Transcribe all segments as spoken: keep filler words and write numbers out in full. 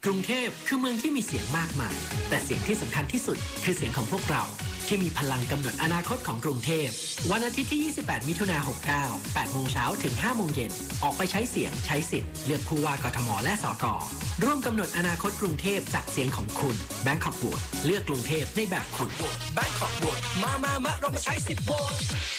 กรุงเทพคือเมืองที่มีเสียงมากมายแต่เสียงที่สำคัญที่สุดคือเสียงของพวกเราที่มีพลังกำหนดอนาคตของกรุงเทพวันอาทิตย์ที่ยี่สิบแปดมิถุนายนหกเก้า แปดโมงเช้าถึงห้าโมงเย็นออกไปใช้เสียงใช้สิทธิ์เลือกผู้ว่ากทมและสกร่วมกำหนดอนาคตกรุงเทพจากเสียงของคุณ Bangkok Vote เลือกกรุงเทพในแบบคุณ Bangkok Vote มามามาเรามาใช้สิทธิ์โหวต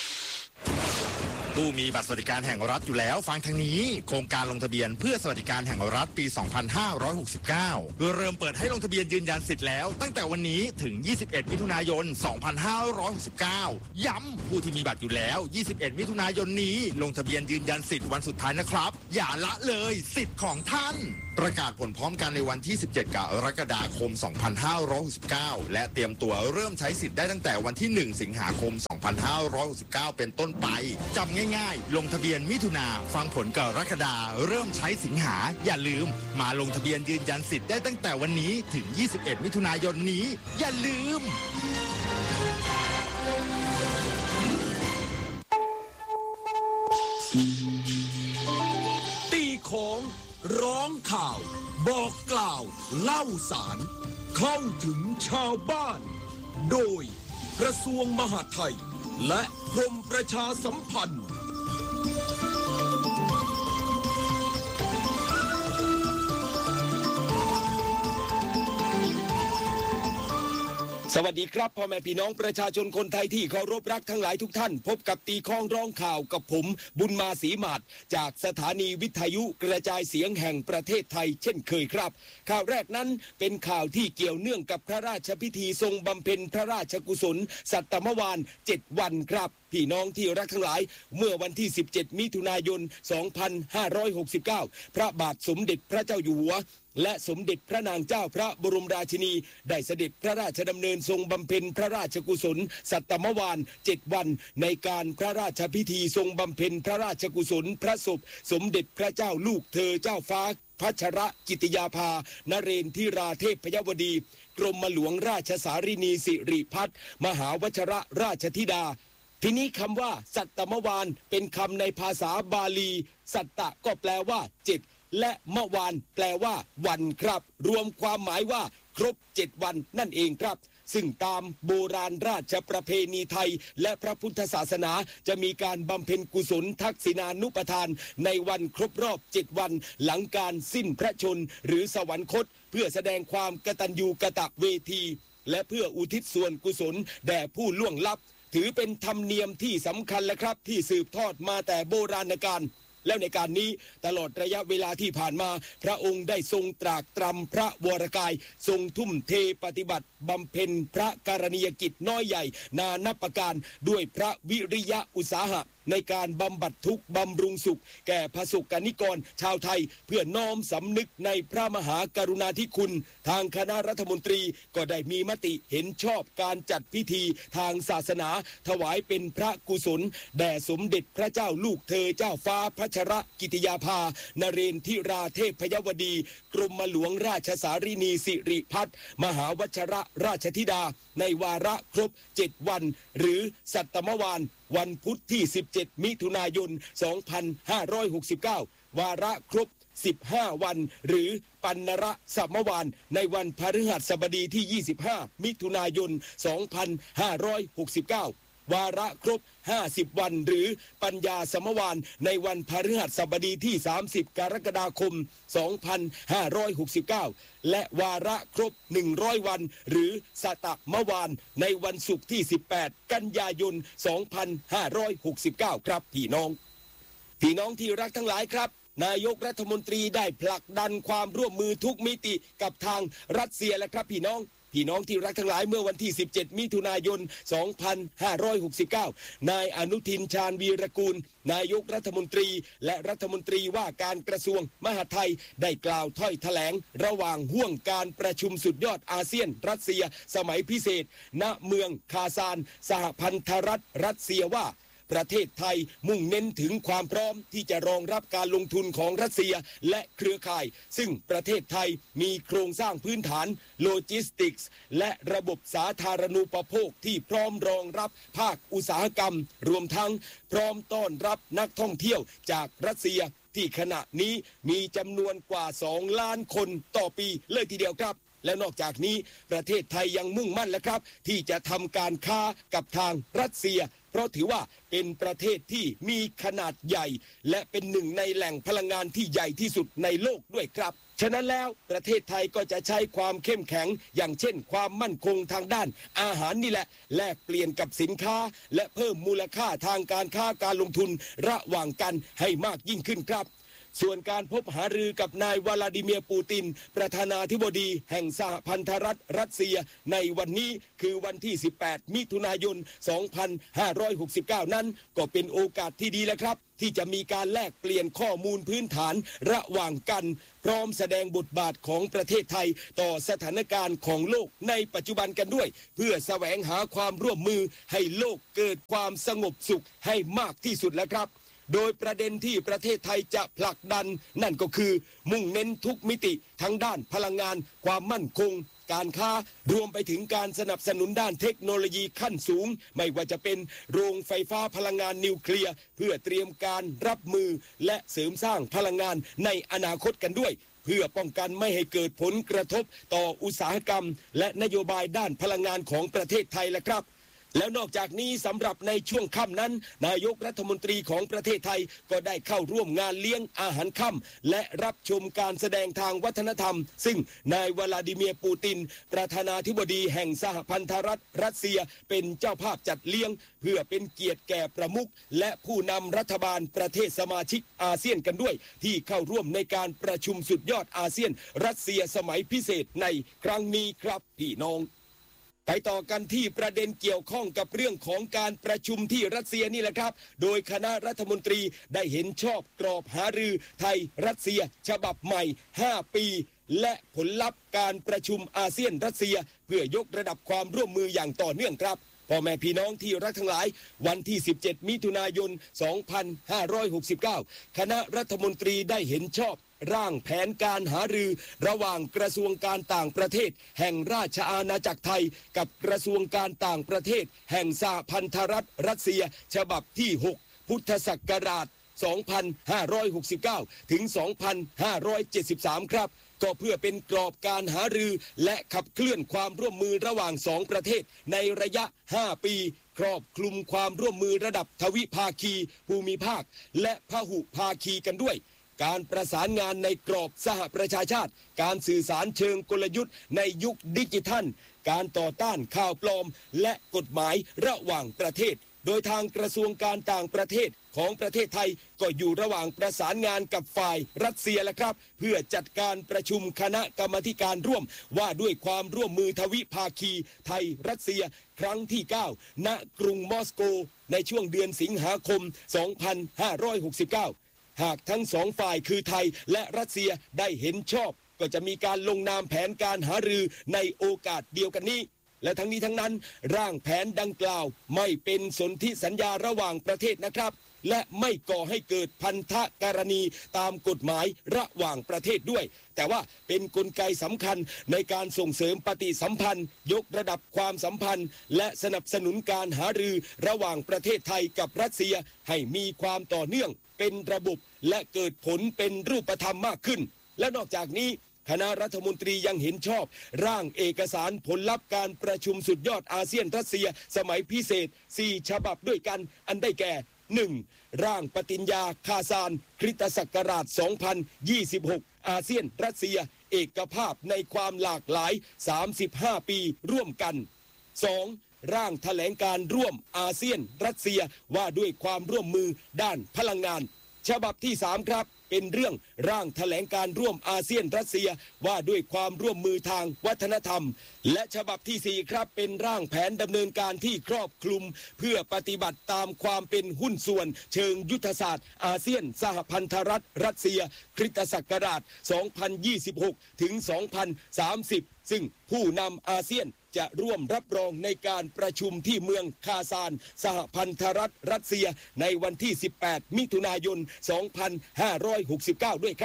ผู้มีบัตรสวัสดิการแห่งรัฐอยู่แล้วฟังทางนี้โครงการลงทะเบียนเพื่อสวัสดิการแห่งรัฐปี สองพันห้าร้อยหกสิบเก้า เริ่มเปิดให้ลงทะเบียนยืนยันสิทธิ์แล้วตั้งแต่วันนี้ถึง ยี่สิบเอ็ด มิถุนายน สองพันห้าร้อยหกสิบเก้า ย้ำผู้ที่มีบัตรอยู่แล้ว ยี่สิบเอ็ด มิถุนายนนี้ลงทะเบียนยืนยันสิทธิ์วันสุดท้ายนะครับอย่าละเลยสิทธิ์ของท่านประกาศผลพร้อมกันในวันที่ สิบเจ็ด กรกฎาคม สองพันห้าร้อยหกสิบเก้า และเตรียมตัวเริ่มใช้สิทธิ์ได้ตั้งแต่วันที่ หนึ่ง สิงหาคม สองพันห้าร้อยหกสิบเก้า เป็นต้นไปจำง่ายๆลงทะเบียนมิถุนาฟังผลกรกฎาเริ่มใช้สิงหาอย่าลืมมาลงทะเบียนยืนยันสิทธิ์ได้ตั้งแต่วันนี้ถึง ยี่สิบเอ็ด มิถุนายนนี้อย่าลืมตีของร้องข่าวบอกกล่าวเล่าสารเข้าถึงชาวบ้านโดยกระทรวงมหาดไทยและกรมประชาสัมพันธ์สวัสดีครับพ่อแม่พี่น้องประชาชนคนไทยที่เคารพรักทั้งหลายทุกท่านพบกับตีข้องร้องข่าวกับผมบุญมาศรีหมาดจากสถานีวิทยุกระจายเสียงแห่งประเทศไทยเช่นเคยครับข่าวแรกนั้นเป็นข่าวที่เกี่ยวเนื่องกับพระราชพิธีทรงบำเพ็ญพระราชกุศลสัตมวาฬเจ็ดวันครับพี่น้องที่รักทั้งหลายเมื่อวันที่สิบเจ็ดมิถุนายนสองพันห้าร้อยหกสิบเก้าพระบาทสมเด็จพระเจ้าอยู่หัวและสมเด็จพระนางเจ้าพระบรมราชินีได้เสด็จพระราชดำเนินทรงบำเพ็ญพระราชกุศลสัตมวาฬเจ็ดวันในการพระราชพิธีทรงบำเพ็ญพระราชกุศลพระศพสมเด็จพระเจ้าลูกเธอเจ้าฟ้าพัชรกิติยาภานเรนทิราเทพยวดีกรมหลวงราชสารินีสิริพัฒน์มหาวชรราชธิดาทีนี้คำว่าสัตมวาฬเป็นคำในภาษาบาลีสัตตะก็แปลว่าเจ็ดและมวาฬแปลว่าวันครับรวมความหมายว่าครบเจ็ดวันนั่นเองครับซึ่งตามโบราณราชประเพณีไทยและพระพุทธศาสนาจะมีการบำเพ็ญกุศลทักษิณานุปทานในวันครบรอบเจ็ดวันหลังการสิ้นพระชนหรือสวรรคตเพื่อแสดงความกตัญญูกตเวทีและเพื่ออุทิศส่วนกุศลแด่ผู้ล่วงลับถือเป็นธรรมเนียมที่สำคัญและครับที่สืบทอดมาแต่โบราณกาลแล้วในการนี้ตลอดระยะเวลาที่ผ่านมาพระองค์ได้ทรงตรากตรำพระวรกายทรงทุ่มเทปฏิบัติบำเพ็ญพระกรณียกิจน้อยใหญ่นานับประการด้วยพระวิริยะอุตสาหะในการบำบัดทุกข์บำรุงสุขแก่พระสกนิกรชาวไทยเพื่อน้อมสำนึกในพระมหากรุณาธิคุณทางคณะรัฐมนตรีก็ได้มีมติเห็นชอบการจัดพิธีทางศาสนาถวายเป็นพระกุศลแด่สมเด็จพระเจ้าลูกเธอเจ้าฟ้าพัชรกิติยาภานเรนทิราเทพยวดีกรมหลวงราชสารินีสิริพัฒน์มหาวชรราชธิดาในวาระครบเจ็ดวันหรือสัตมวาฬวันพุธที่สิบเจ็ดมิถุนายนสองพันห้าร้อยหกสิบเก้าวาระครบสิบห้าวันหรือปัณณรสมวาฬในวันพฤหัสบดีที่ยี่สิบห้ามิถุนายนสองพันห้าร้อยหกสิบเก้าวาระครบห้าสิบวันหรือปัญญาสมวาฬในวันพฤหัสบดีที่สามสิบกรกฎาคมสองพันห้าร้อยหกสิบเก้าและวาระครบหนึ่งร้อยวันหรือสตมวาฬในวันศุกร์ที่สิบแปดกันยายนสองพันห้าร้อยหกสิบเก้าครับพี่น้องพี่น้องที่รักทั้งหลายครับนายกรัฐมนตรีได้ผลักดันความร่วมมือทุกมิติกับทางรัสเซียและครับพี่น้องพี่น้องที่รักทั้งหลายเมื่อวันที่สิบเจ็ดมิถุนายนสองพันห้าร้อยหกสิบเก้านายอนุทินชาญวีรกูลนายกรัฐมนตรีและรัฐมนตรีว่าการกระทรวงมหาดไทยได้กล่าวถ้อยแถลงระหว่างห่วงการประชุมสุดยอดอาเซียนรัสเซียสมัยพิเศษณเมืองคาซานสหพันธรัฐรัสเซียว่าประเทศไทยมุ่งเน้นถึงความพร้อมที่จะรองรับการลงทุนของรัสเซียและเครือข่ายซึ่งประเทศไทยมีโครงสร้างพื้นฐานโลจิสติกส์และระบบสาธารณูปโภคที่พร้อมรองรับภาคอุตสาหกรรมรวมทั้งพร้อมต้อนรับนักท่องเที่ยวจากรัสเซียที่ขณะนี้มีจำนวนกว่าสองล้านคนต่อปีเลยทีเดียวครับและนอกจากนี้ประเทศไทยยังมุ่งมั่นแล้วครับที่จะทำการค้ากับทางรัสเซียเพราะถือว่าเป็นประเทศที่มีขนาดใหญ่และเป็นหนึ่งในแหล่งพลังงานที่ใหญ่ที่สุดในโลกด้วยครับฉะนั้นแล้วประเทศไทยก็จะใช้ความเข้มแข็งอย่างเช่นความมั่นคงทางด้านอาหารนี่แหละแลกเปลี่ยนกับสินค้าและเพิ่มมูลค่าทางการค้าการลงทุนระหว่างกันให้มากยิ่งขึ้นครับส่วนการพบหารือกับนายวลาดิเมียร์ปูตินประธานาธิบดีแห่งสหพันธรัฐรัสเซียในวันนี้คือวันที่สิบแปดมิถุนายนสองพันห้าร้อยหกสิบเก้านั้นก็เป็นโอกาสที่ดีแล้วครับที่จะมีการแลกเปลี่ยนข้อมูลพื้นฐานระหว่างกันพร้อมแสดงบทบาทของประเทศไทยต่อสถานการณ์ของโลกในปัจจุบันกันด้วยเพื่อแสวงหาความร่วมมือให้โลกเกิดความสงบสุขให้มากที่สุดแล้วครับโดยประเด็นที่ประเทศไทยจะผลักดันนั่นก็คือมุ่งเน้นทุกมิติทั้งด้านพลังงานความมั่นคงการค้ารวมไปถึงการสนับสนุนด้านเทคโนโลยีขั้นสูงไม่ว่าจะเป็นโรงไฟฟ้าพลังงานนิวเคลียร์เพื่อเตรียมการรับมือและเสริมสร้างพลังงานในอนาคตกันด้วยเพื่อป้องกันไม่ให้เกิดผลกระทบต่ออุตสาหกรรมและนโยบายด้านพลังงานของประเทศไทยและครับแล้วนอกจากนี้สำหรับในช่วงค่ำนั้นนายกรัฐมนตรีของประเทศไทยก็ได้เข้าร่วมงานเลี้ยงอาหารค่ำและรับชมการแสดงทางวัฒนธรรมซึ่งนายวลาดิเมียร์ปูตินประธานาธิบดีแห่งสหพันธรัฐรัสเซียเป็นเจ้าภาพจัดเลี้ยงเพื่อเป็นเกียรติแก่ประมุขและผู้นำรัฐบาลประเทศสมาชิกอาเซียนกันด้วยที่เข้าร่วมในการประชุมสุดยอดอาเซียนรัสเซียสมัยพิเศษในครั้งนี้ครับพี่น้องไปต่อกันที่ประเด็นเกี่ยวข้องกับเรื่องของการประชุมที่รัสเซียนี่แหละครับโดยคณะรัฐมนตรีได้เห็นชอบกรอบหารือไทยรัสเซียฉบับใหม่ห้าปีและผลลัพธ์การประชุมอาเซียนรัสเซียเพื่อยกระดับความร่วมมืออย่างต่อเนื่องครับพ่อแม่พี่น้องที่รักทั้งหลายวันที่สิบเจ็ดมิถุนายนสองพันห้าร้อยหกสิบเก้าคณะรัฐมนตรีได้เห็นชอบร่างแผนการหารือระหว่างกระทรวงการต่างประเทศแห่งราชอาณาจักรไทยกับกระทรวงการต่างประเทศแห่งสหพันธรัฐรัสเซียฉบับที่หกพุทธศักราชสองพันห้าร้อยหกสิบเก้าถึงสองพันห้าร้อยเจ็ดสิบสามครับก็เพื่อเป็นกรอบการหารือและขับเคลื่อนความร่วมมือระหว่างสองประเทศในระยะห้าปีครอบคลุมความร่วมมือระดับทวิภาคีภูมิภาคและพหุภาคีกันด้วยการประสานงานในกรอบสหประชาชาติการสื่อสารเชิงกลยุทธ์ในยุคดิจิทัลการต่อต้านข่าวปลอมและกฎหมายระหว่างประเทศโดยทางกระทรวงการต่างประเทศของประเทศไทยก็อยู่ระหว่างประสานงานกับฝ่ายรัสเซียแล้วครับเพื่อจัดการประชุมคณะกรรมาธิการร่วมว่าด้วยความร่วมมือทวิภาคีไทยรัสเซียครั้งที่เก้าณกรุงมอสโกในช่วงเดือนสิงหาคมสองพันห้าร้อยหกสิบเก้าหากทั้งสองฝ่ายคือไทยและรัสเซียได้เห็นชอบก็จะมีการลงนามแผนการหารือในโอกาสเดียวกันนี้และทั้งนี้ทั้งนั้นร่างแผนดังกล่าวไม่เป็นสนธิสัญญาระหว่างประเทศนะครับและไม่ก่อให้เกิดพันธกรณีตามกฎหมายระหว่างประเทศด้วยแต่ว่าเป็นกลไกสำคัญในการส่งเสริมปฏิสัมพันธ์ยกระดับความสัมพันธ์และสนับสนุนการหารือระหว่างประเทศไทยกับรัสเซียให้มีความต่อเนื่องเป็นระบบและเกิดผลเป็นรูปธรรมมากขึ้นและนอกจากนี้คณะรัฐมนตรียังเห็นชอบร่างเอกสารผลลัพธ์การประชุมสุดยอดอาเซียนรัสเซียสมัยพิเศษสี่ฉบับด้วยกันอันได้แก่ หนึ่ง. ร่างปฏิญญาคาซานคริสตศักราชสองพันยี่สิบหกอาเซียนรัสเซียเอกภาพในความหลากหลายสามสิบห้าปีร่วมกัน สอง. ร่างแถลงการร่วมอาเซียนรัสเซียว่าด้วยความร่วมมือด้านพลังงานฉบับที่สามครับเป็นเรื่องร่างแถลงการร่วมอาเซียนรัสเซียว่าด้วยความร่วมมือทางวัฒนธรรมและฉบับที่สี่ครับเป็นร่างแผนดำเนินการที่ครอบคลุมเพื่อปฏิบัติตามความเป็นหุ้นส่วนเชิงยุทธศาสตร์อาเซียนสหพันธรัฐรัสเซียคริสตศักราชสองพันยี่สิบหกถึงสองพันสามสิบซึ่งผู้นำอาเซียนจะร่วมรับรองในการประชุมที่เมืองคาซานสหพันธรัฐรัสเซียในวันที่สิบแปดมิถุนายนสองพันห้าร้อยหกสิบเก้าด้วยครับ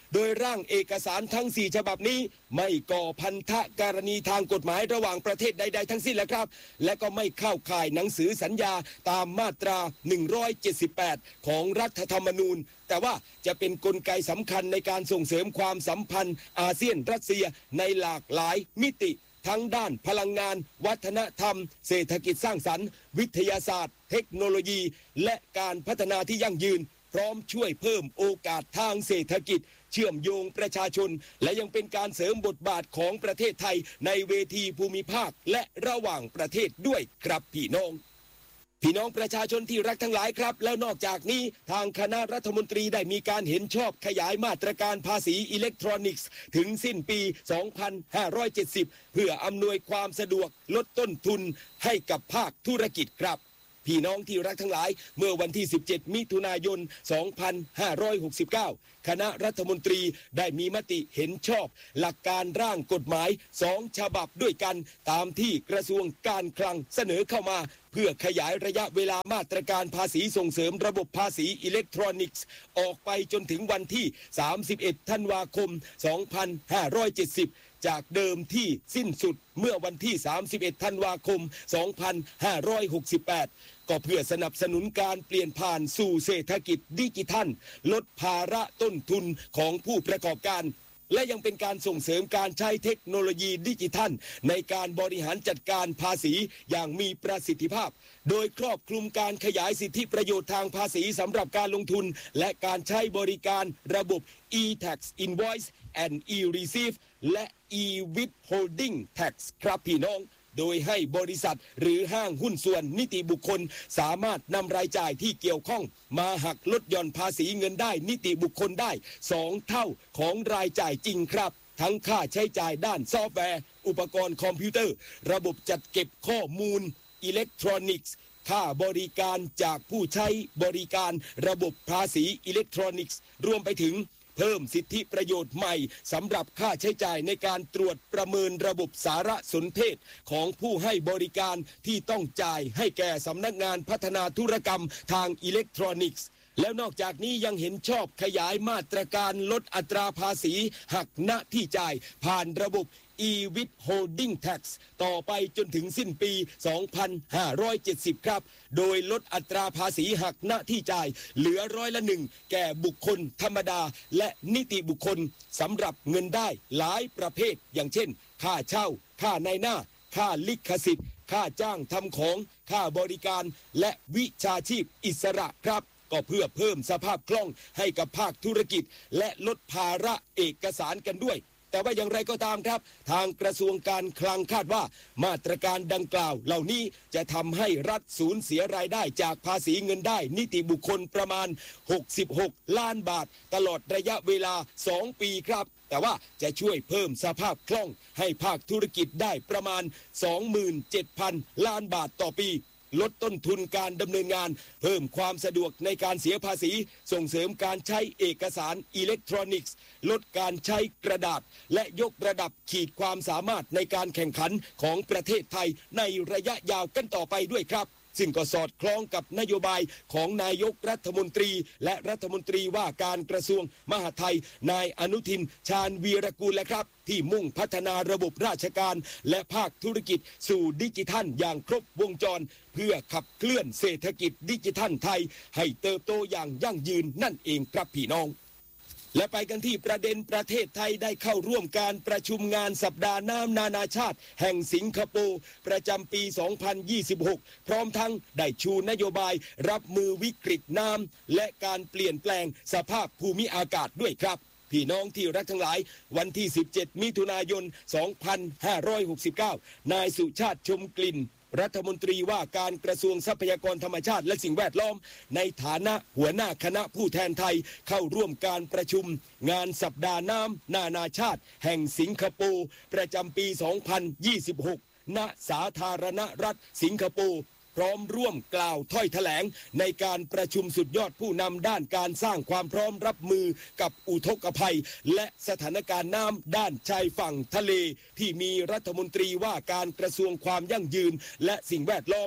โดยร่างเอกสารทั้งสี่ฉบับนี้ไม่ก่อพันธะกรณีทางกฎหมายระหว่างประเทศใดๆทั้งสิ้นแล้วครับและก็ไม่เข้าข่ายหนังสือสัญญาตามมาตราหนึ่งร้อยเจ็ดสิบแปดของรัฐธรรมนูญแต่ว่าจะเป็นกลไกสำคัญในการส่งเสริมความสัมพันธ์อาเซียนรัสเซียในหลากหลายมิติทั้งด้านพลังงานวัฒนธรรมเศรษฐกิจสร้างสรรค์วิทยาศาสตร์เทคโนโลยีและการพัฒนาที่ยั่งยืนพร้อมช่วยเพิ่มโอกาสทางเศรษฐกิจเชื่อมโยงประชาชนและยังเป็นการเสริมบทบาทของประเทศไทยในเวทีภูมิภาคและระหว่างประเทศด้วยครับพี่น้องพี่น้องประชาชนที่รักทั้งหลายครับแล้วนอกจากนี้ทางคณะรัฐมนตรีได้มีการเห็นชอบขยายมาตรการภาษีอิเล็กทรอนิกส์ถึงสิ้นปี สองพันห้าร้อยเจ็ดสิบ เพื่ออำนวยความสะดวกลดต้นทุนให้กับภาคธุรกิจครับพี่น้องที่รักทั้งหลายเมื่อวันที่สิบเจ็ดมิถุนายนสองพันห้าร้อยหกสิบเก้าคณะรัฐมนตรีได้มีมติเห็นชอบหลักการร่างกฎหมายสองฉบับด้วยกันตามที่กระทรวงการคลังเสนอเข้ามาเพื่อขยายระยะเวลามาตรการภาษีส่งเสริมระบบภาษีอิเล็กทรอนิกส์ออกไปจนถึงวันที่สามสิบเอ็ดธันวาคมสองพันห้าร้อยเจ็ดสิบจากเดิมที่สิ้นสุดเมื่อวันที่สามสิบเอ็ดธันวาคมสองพันห้าร้อยหกสิบแปดก็เพื่อสนับสนุนการเปลี่ยนผ่านสู่เศรษฐกิจดิจิทัลลดภาระต้นทุนของผู้ประกอบการและยังเป็นการส่งเสริมการใช้เทคโนโลยีดิจิทัลในการบริหารจัดการภาษีอย่างมีประสิทธิภาพโดยครอบคลุมการขยายสิทธิประโยชน์ทางภาษีสำหรับการลงทุนและการใช้บริการระบบ e-tax invoice and e-receive และ e-withholding tax ครับพี่น้องโดยให้บริษัทหรือห้างหุ้นส่วนนิติบุคคลสามารถนำรายจ่ายที่เกี่ยวข้องมาหักลดหย่อนภาษีเงินได้นิติบุคคลได้สองเท่าของรายจ่ายจริงครับทั้งค่าใช้จ่ายด้านซอฟต์แวร์อุปกรณ์คอมพิวเตอร์ระบบจัดเก็บข้อมูลอิเล็กทรอนิกส์ค่าบริการจากผู้ใช้บริการระบบภาษีอิเล็กทรอนิกส์รวมไปถึงเพิ่มสิทธิประโยชน์ใหม่สำหรับค่าใช้จ่ายในการตรวจประเมินระบบสารสนเทศของผู้ให้บริการที่ต้องจ่ายให้แก่สำนักงานพัฒนาธุรกรรมทางอิเล็กทรอนิกส์แล้วนอกจากนี้ยังเห็นชอบขยายมาตรการลดอัตราภาษีหักณที่จ่ายผ่านระบบ e-withholding tax ต่อไปจนถึงสิ้นปี สองพันห้าร้อยเจ็ดสิบ ครับโดยลดอัตราภาษีหักณที่จ่ายเหลือร้อยละหนึ่งแก่บุคคลธรรมดาและนิติบุคคลสำหรับเงินได้หลายประเภทอย่างเช่นค่าเช่าค่าในหน้าค่าลิขสิทธิ์ค่าจ้างทำของค่าบริการและวิชาชีพอิสระครับก็เพื่อเพิ่มสภาพคล่องให้กับภาคธุรกิจและลดภาระเอกสารกันด้วยแต่ว่าอย่างไรก็ตามครับทางกระทรวงการคลังคาดว่ามาตรการดังกล่าวเหล่านี้จะทำให้รัฐสูญเสียรายได้จากภาษีเงินได้นิติบุคคลประมาณหกสิบหกล้านบาทตลอดระยะเวลาสองปีครับแต่ว่าจะช่วยเพิ่มสภาพคล่องให้ภาคธุรกิจได้ประมาณ สองหมื่นเจ็ดพัน ล้านบาทต่อปีลดต้นทุนการดำเนินงานเพิ่มความสะดวกในการเสียภาษีส่งเสริมการใช้เอกสารอิเล็กทรอนิกส์ลดการใช้กระดาษและยกระดับขีดความสามารถในการแข่งขันของประเทศไทยในระยะยาวกันต่อไปด้วยครับซึ่งก็สอดคล้องกับนโยบายของนายกรัฐมนตรีและรัฐมนตรีว่าการกระทรวงมหาดไทยนายอนุทินชาญวีรกูลและครับที่มุ่งพัฒนาระบบราชการและภาคธุรกิจสู่ดิจิทัลอย่างครบวงจรเพื่อขับเคลื่อนเศรษฐกิจดิจิทัลไทยให้เติบโตอย่างยั่งยืนนั่นเองครับพี่น้องและไปกันที่ประเด็นประเทศไทยได้เข้าร่วมการประชุมงานสัปดาห์น้ำนานาชาติแห่งสิงคโปร์ประจำปี สองพันยี่สิบหก พร้อมทั้งได้ชูนโยบายรับมือวิกฤตน้ำและการเปลี่ยนแปลงสภาพภูมิอากาศด้วยครับพี่น้องที่รักทั้งหลายวันที่สิบเจ็ดมิถุนายน สองพันห้าร้อยหกสิบเก้านายสุชาติชมกลิ่นรัฐมนตรีว่าการกระทรวงทรัพยากรธรรมชาติและสิ่งแวดล้อมในฐานะหัวหน้าคณะผู้แทนไทยเข้าร่วมการประชุมงานสัปดาห์น้ำนานาชาติแห่งสิงคโปร์ประจำปี สองพันยี่สิบหก ณ สาธารณรัฐสิงคโปร์พร้อมร่วมกล่าวถ้อยแถลงในการประชุมสุดยอดผู้นำด้านการสร้างความพร้อมรับมือกับอุทกภัยและสถานการณ์น้ำด้านชายฝั่งทะเลที่มีรัฐมนตรีว่าการกระทรวงความยั่งยืนและสิ่งแวดล้อม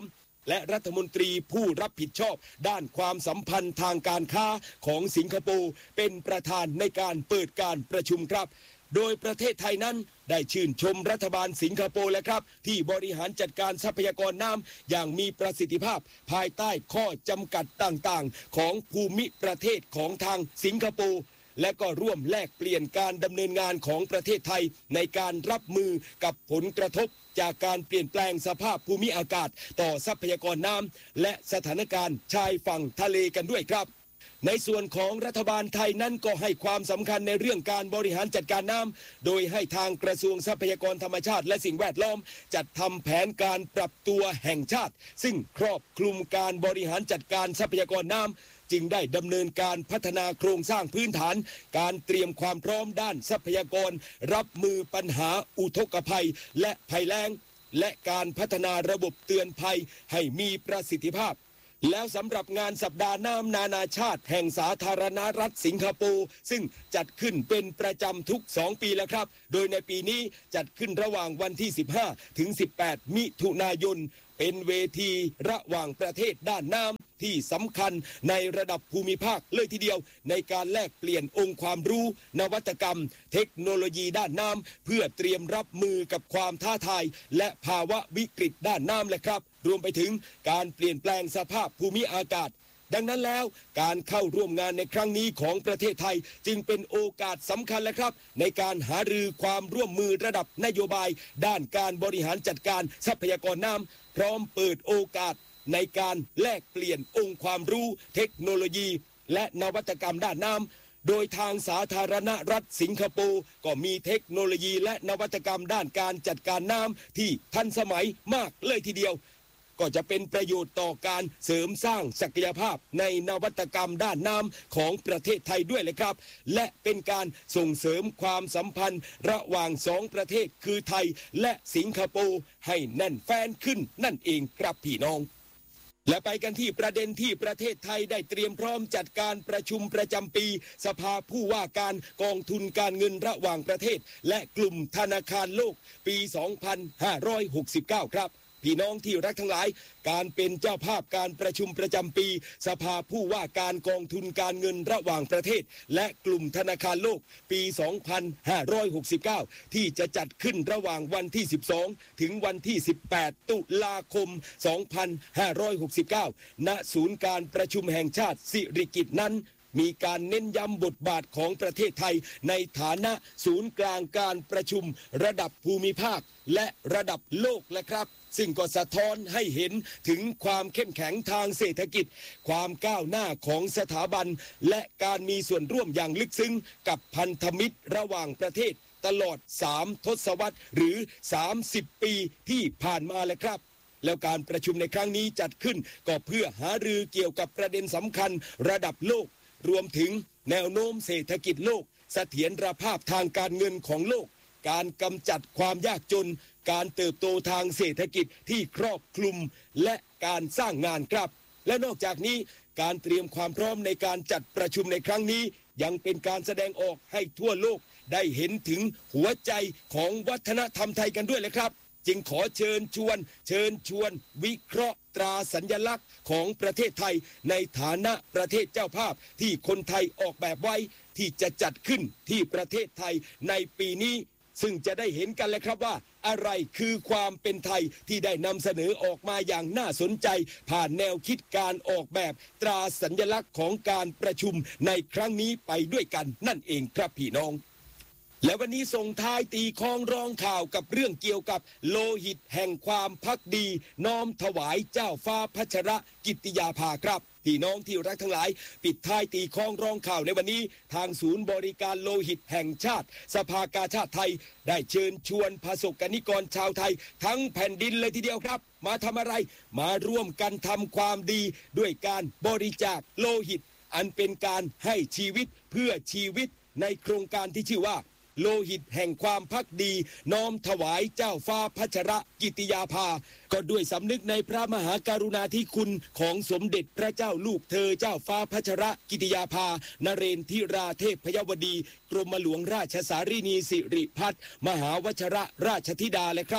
และรัฐมนตรีผู้รับผิดชอบด้านความสัมพันธ์ทางการค้าของสิงคโปร์เป็นประธานในการเปิดการประชุมครับโดยประเทศไทยนั้นได้ชื่นชมรัฐบาลสิงคโปร์แล้วครับที่บริหารจัดการทรัพยากรน้ำอย่างมีประสิทธิภาพภายใต้ข้อจำกัดต่างๆของภูมิประเทศของทางสิงคโปร์และก็ร่วมแลกเปลี่ยนการดำเนินงานของประเทศไทยในการรับมือกับผลกระทบจากการเปลี่ยนแปลงสภาพภูมิอากาศต่อทรัพยากรน้ำและสถานการณ์ชายฝั่งทะเลกันด้วยครับในส่วนของรัฐบาลไทยนั้นก็ให้ความสำคัญในเรื่องการบริหารจัดการน้ำโดยให้ทางกระทรวงทรัพยากรธรรมชาติและสิ่งแวดล้อมจัดทำแผนการปรับตัวแห่งชาติซึ่งครอบคลุมการบริหารจัดการทรัพยากรน้ำจึงได้ดำเนินการพัฒนาโครงสร้างพื้นฐานการเตรียมความพร้อมด้านทรัพยากรรับมือปัญหาอุทกภัยและภัยแล้งและการพัฒนาระบบเตือนภัยให้มีประสิทธิภาพแล้วสำหรับงานสัปดาห์น้ำนานาชาติแห่งสาธารณรัฐสิงคโปร์ซึ่งจัดขึ้นเป็นประจำทุกสองปีแล้วครับโดยในปีนี้จัดขึ้นระหว่างวันที่สิบห้าถึงสิบแปดมิถุนายนเป็นเวทีระหว่างประเทศด้านน้ำที่สำคัญในระดับภูมิภาคเลยทีเดียวในการแลกเปลี่ยนองค์ความรู้นวัตกรรมเทคโนโลยีด้านน้ำเพื่อเตรียมรับมือกับความท้าทายและภาวะวิกฤตด้านน้ำแหละครับรวมไปถึงการเปลี่ยนแปลงสภาพภูมิอากาศดังนั้นแล้วการเข้าร่วมงานในครั้งนี้ของประเทศไทยจึงเป็นโอกาสสำคัญและครับในการหารือความร่วมมือระดับนโยบายด้านการบริหารจัดการทรัพยากรน้ำพร้อมเปิดโอกาสในการแลกเปลี่ยนองค์ความรู้เทคโนโลยีและนวัตกรรมด้านน้ำโดยทางสาธารณรัฐสิงคโปร์ก็มีเทคโนโลยีและนวัตกรรมด้านการจัดการน้ำที่ทันสมัยมากเลยทีเดียวก็จะเป็นประโยชน์ต่อการเสริมสร้างศักยภาพในนวัตกรรมด้านน้ำของประเทศไทยด้วยเลยครับและเป็นการส่งเสริมความสัมพันธ์ระหว่างสองประเทศคือไทยและสิงคโปร์ให้แน่นแฟ้นขึ้นนั่นเองครับพี่น้องและไปกันที่ประเด็นที่ประเทศไทยได้เตรียมพร้อมจัดการประชุมประจำปีสภาผู้ว่าการกองทุนการเงินระหว่างประเทศและกลุ่มธนาคารโลกปี สองพันห้าร้อยหกสิบเก้า ครับพี่น้องที่รักทั้งหลายการเป็นเจ้าภาพการประชุมประจำปีสภาผู้ว่าการกองทุนการเงินระหว่างประเทศและกลุ่มธนาคารโลกปี สองพันห้าร้อยหกสิบเก้า ที่จะจัดขึ้นระหว่างวันที่ สิบสอง ถึงวันที่ สิบแปด ตุลาคม สองพันห้าร้อยหกสิบเก้า ณ ศูนย์การประชุมแห่งชาติสิริกิติ์นั้นมีการเน้นย้ำบทบาทของประเทศไทยในฐานะศูนย์กลางการประชุมระดับภูมิภาคและระดับโลกและครับซึ่งก็สะท้อนให้เห็นถึงความเข้มแข็งทางเศรษฐกิจความก้าวหน้าของสถาบันและการมีส่วนร่วมอย่างลึกซึ้งกับพันธมิตรระหว่างประเทศตลอดสามทศวรรษหรือสามสิบปีที่ผ่านมาเลยครับแล้วการประชุมในครั้งนี้จัดขึ้นก็เพื่อหารือเกี่ยวกับประเด็นสำคัญระดับโลกรวมถึงแนวโน้มเศรษฐกิจโลกเสถียรภาพทางการเงินของโลกการกำจัดความยากจนการเติบโตทางเศรษฐกิจที่ครอบคลุมและการสร้างงานครับและนอกจากนี้การเตรียมความพร้อมในการจัดประชุมในครั้งนี้ยังเป็นการแสดงออกให้ทั่วโลกได้เห็นถึงหัวใจของวัฒนธรรมไทยกันด้วยเลยครับจึงขอเชิญชวนเชิญชวนวิเคราะห์ตราสัญลักษณ์ของประเทศไทยในฐานะประเทศเจ้าภาพที่คนไทยออกแบบไว้ที่จะจัดขึ้นที่ประเทศไทยในปีนี้ซึ่งจะได้เห็นกันเลยครับว่าอะไรคือความเป็นไทยที่ได้นำเสนอออกมาอย่างน่าสนใจผ่านแนวคิดการออกแบบตราสัญลักษณ์ของการประชุมในครั้งนี้ไปด้วยกันนั่นเองครับพี่น้องและวันนี้ส่งท้ายตีคล้องร้องข่าวกับเรื่องเกี่ยวกับโลหิตแห่งความภักดีน้อมถวายเจ้าฟ้าพัชรกิติยาภาครับพี่น้องที่รักทั้งหลายปิดท้ายตีคล้องร้องข่าวในวันนี้ทางศูนย์บริการโลหิตแห่งชาติสภากาชาติไทยได้เชิญชวนประสบกนิกรชาวไทยทั้งแผ่นดินเลยทีเดียวครับมาทำอะไรมาร่วมกันทำความดีด้วยการบริจาคโลหิตอันเป็นการให้ชีวิตเพื่อชีวิตในโครงการที่ชื่อว่าโลหิตแห่งความภักดีน้อมถวายเจ้าฟ้าพัชรกิติยาภาก็ด้วยสำนึกในพระมหากรุณาธิคุณของสมเด็จพระเจ้าลูกเธอเจ้าฟ้าพัชรกิติยาภานเรนทิราเทพยวดีกรมหลวงราชสารินีสิริพัฒน์มหาวชรราชธิดาเลยครับ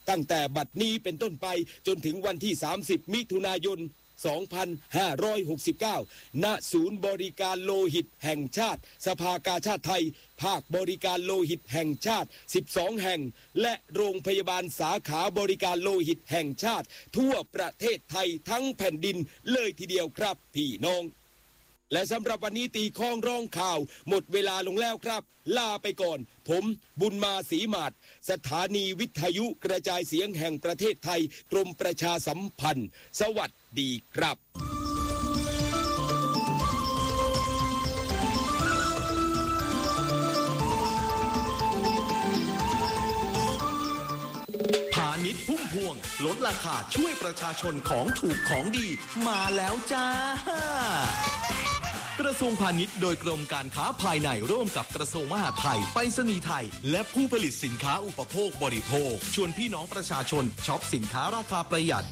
ตั้งแต่บัดนี้เป็นต้นไปจนถึงวันที่ สามสิบ มิถุนายน สองพันห้าร้อยหกสิบเก้า ณ ศูนย์บริการโลหิตแห่งชาติสภากาชาดไทยภาคบริการโลหิตแห่งชาติ สิบสอง แห่งและโรงพยาบาลสาขาบริการโลหิตแห่งชาติทั่วประเทศไทยทั้งแผ่นดินเลยทีเดียวครับพี่น้องและสำหรับวันนี้ตีข้องร้องข่าวหมดเวลาลงแล้วครับลาไปก่อนผมบุญมาศรีหมาดสถานีวิทยุกระจายเสียงแห่งประเทศไทยกรมประชาสัมพันธ์สวัสดีครับพาณิชย์พุ่มพวงลดราคาช่วยประชาชนของถูกของดีมาแล้วจ้ากระทรวงพาณิชย์โดยกรมการค้าภายในร่วมกับกระทรวงมหาดไทยไปรษณีย์ไทยและผู้ผลิตสินค้าอุปโภคบริโภคชวนพี่น้องประชาชนช็อปสินค้าราคาประหยัด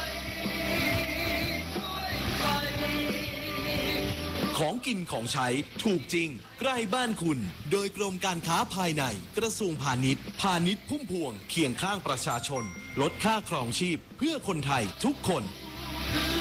ของกินของใช้ถูกจริงใกล้บ้านคุณโดยกรมการค้าภายในกระทรวงพาณิชย์พาณิชย์พุ่มพวงเคียงข้างประชาชนลดค่าครองชีพเพื่อคนไทยทุกคน